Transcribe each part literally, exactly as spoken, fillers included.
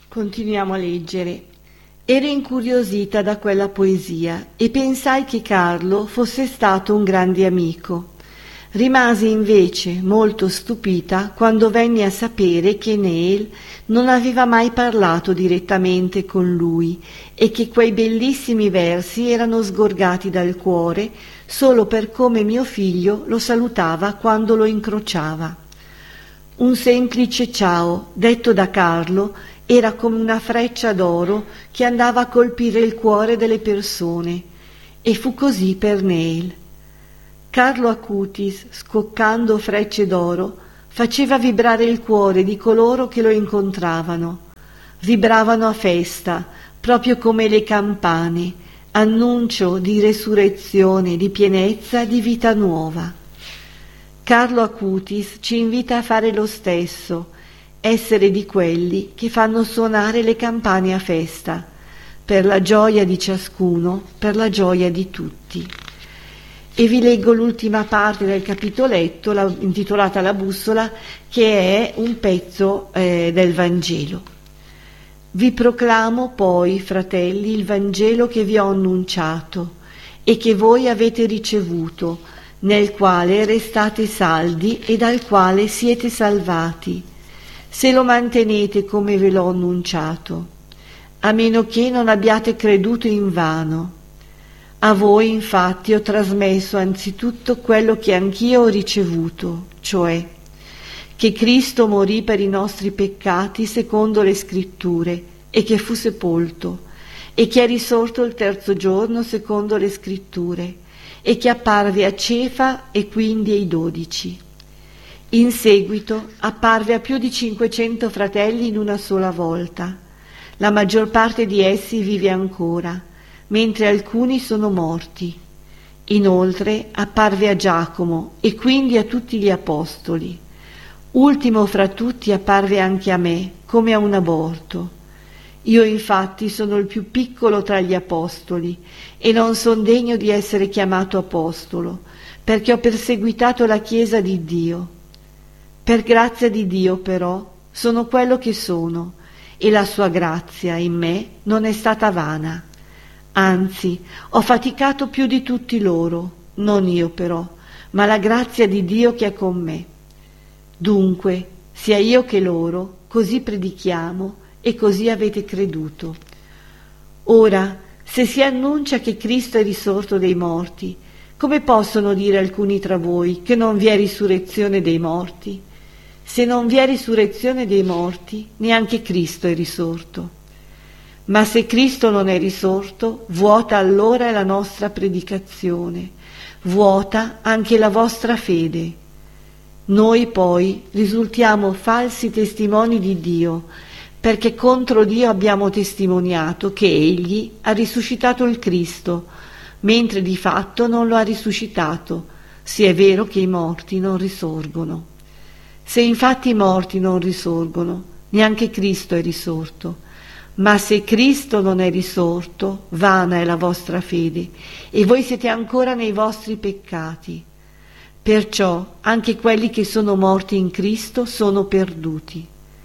Continuiamo a leggere. Ero incuriosita da quella poesia e pensai che Carlo fosse stato un grande amico. Rimasi invece molto stupita quando venni a sapere che Neil non aveva mai parlato direttamente con lui e che quei bellissimi versi erano sgorgati dal cuore solo per come mio figlio lo salutava quando lo incrociava. Un semplice ciao, detto da Carlo, era come una freccia d'oro che andava a colpire il cuore delle persone, e fu così per Neil. Carlo Acutis, scoccando frecce d'oro, faceva vibrare il cuore di coloro che lo incontravano. Vibravano a festa, proprio come le campane, annuncio di resurrezione, di pienezza, di vita nuova. Carlo Acutis ci invita a fare lo stesso, essere di quelli che fanno suonare le campane a festa, per la gioia di ciascuno, per la gioia di tutti. E vi leggo l'ultima parte del capitoletto, la, intitolata La bussola, che è un pezzo eh, del Vangelo. Vi proclamo poi, fratelli, il Vangelo che vi ho annunciato e che voi avete ricevuto, nel quale restate saldi e dal quale siete salvati, se lo mantenete come ve l'ho annunciato, a meno che non abbiate creduto invano. A voi infatti ho trasmesso anzitutto quello che anch'io ho ricevuto, cioè che Cristo morì per i nostri peccati secondo le Scritture e che fu sepolto, e che è risorto il terzo giorno secondo le Scritture, e che apparve a Cefa e quindi ai dodici. In seguito apparve a più di cinquecento fratelli in una sola volta. La maggior parte di essi vive ancora, mentre alcuni sono morti. Inoltre apparve a Giacomo e quindi a tutti gli apostoli. Ultimo fra tutti apparve anche a me, come a un aborto. Io infatti sono il più piccolo tra gli apostoli e non son degno di essere chiamato apostolo, perché ho perseguitato la Chiesa di Dio. Per grazia di Dio però sono quello che sono, e la sua grazia in me non è stata vana. Anzi, ho faticato più di tutti loro, non io però, ma la grazia di Dio che è con me. Dunque, sia io che loro, così predichiamo e così avete creduto. Ora, se si annuncia che Cristo è risorto dai morti, come possono dire alcuni tra voi che non vi è risurrezione dei morti? Se non vi è risurrezione dei morti, neanche Cristo è risorto. Ma se Cristo non è risorto, vuota allora è la nostra predicazione, vuota anche la vostra fede. Noi poi risultiamo falsi testimoni di Dio, perché contro Dio abbiamo testimoniato che Egli ha risuscitato il Cristo, mentre di fatto non lo ha risuscitato, se è vero che i morti non risorgono. Se infatti i morti non risorgono, neanche Cristo è risorto. Ma se Cristo non è risorto, vana è la vostra fede, e voi siete ancora nei vostri peccati. Perciò anche quelli che sono morti in Cristo sono perduti.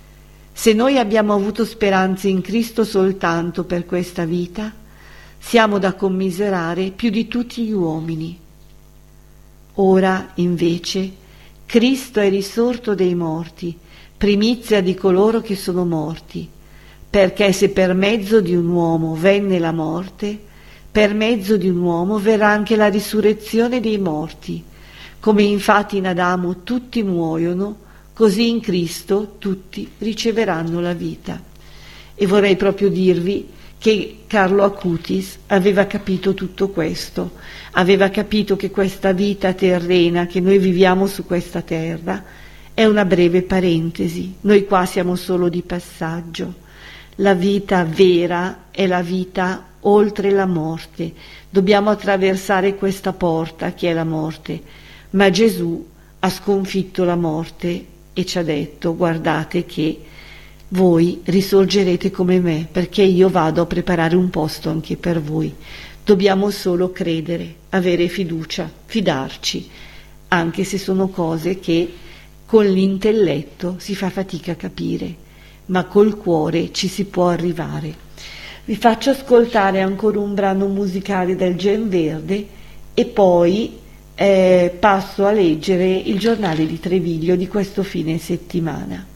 Se noi abbiamo avuto speranze in Cristo soltanto per questa vita, siamo da commiserare più di tutti gli uomini. Ora, invece, Cristo è risorto dei morti, primizia di coloro che sono morti, perché se per mezzo di un uomo venne la morte, per mezzo di un uomo verrà anche la risurrezione dei morti. Come infatti in Adamo tutti muoiono, così in Cristo tutti riceveranno la vita. E vorrei proprio dirvi che Carlo Acutis aveva capito tutto questo, aveva capito che questa vita terrena che noi viviamo su questa terra è una breve parentesi, noi qua siamo solo di passaggio. La vita vera è la vita oltre la morte, dobbiamo attraversare questa porta che è la morte, ma Gesù ha sconfitto la morte e ci ha detto: guardate che voi risorgerete come me, perché io vado a preparare un posto anche per voi. Dobbiamo solo credere, avere fiducia, fidarci, anche se sono cose che con l'intelletto si fa fatica a capire, ma col cuore ci si può arrivare. Vi faccio ascoltare ancora un brano musicale del Gen Verde e poi eh, passo a leggere il giornale di Treviglio di questo fine settimana.